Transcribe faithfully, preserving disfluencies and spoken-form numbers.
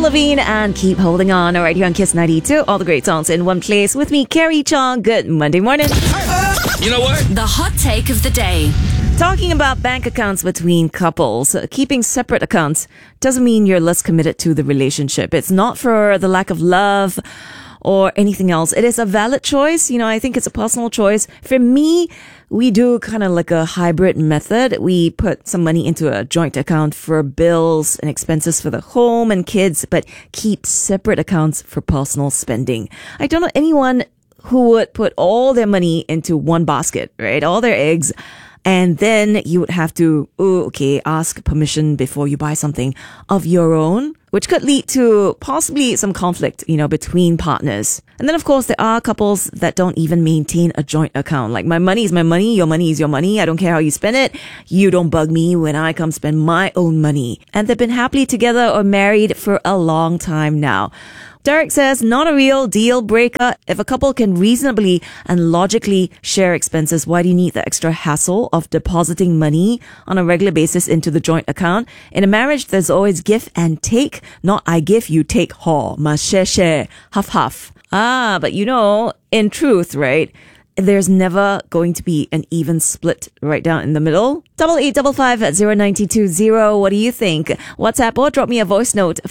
Lavigne and Keep Holding On. All right, here on Kiss ninety-two. All the great songs in one place with me, Carrie Chong. Good Monday morning. You know what? The hot take of the day. Talking about bank accounts between couples, uh, keeping separate accounts doesn't mean you're less committed to the relationship. It's not for the lack of love or anything else. It is a valid choice. You know, I think it's a personal choice. For me, we do kind of like a hybrid method. We put some money into a joint account for bills and expenses for the home and kids, but keep separate accounts for personal spending. I don't know anyone who would put all their money into one basket, right? All their eggs. And then you would have to, oh, okay, ask permission before you buy something of your own, which could lead to possibly some conflict, you know, between partners. And then, of course, there are couples that don't even maintain a joint account. Like, my money is my money, your money is your money. I don't care how you spend it. You don't bug me when I come spend my own money. And they've been happily together or married for a long time now. Derek says, not a real deal breaker. If a couple can reasonably and logically share expenses, why do you need the extra hassle of depositing money on a regular basis into the joint account? In a marriage, there's always give and take, not I give, you take. Ho, must share, share, half, half. Ah, but you know, in truth, right? There's never going to be an even split right down in the middle. Double eight double five at zero nine two zero. What do you think? WhatsApp or drop me a voice note.